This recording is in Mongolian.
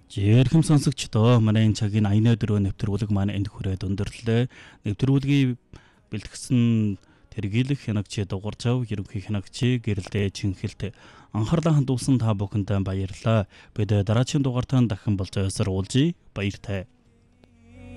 Жирхэм сонсогчдоо манай энэ цагийн 84 нэвтрүүлэг маань энд хүрээд өндөрлөө. Нэвтрүүлгийг бэлтгэсэн тэргийлэх хянагчид дугарчав, ерөнхий хянагчи гэрэлдээ чинхэлт анхаарлаа хандуулсан та бүхэнд баярлалаа. Бид дараагийн дугаартаа дахин болж уулзъя. Баяртай.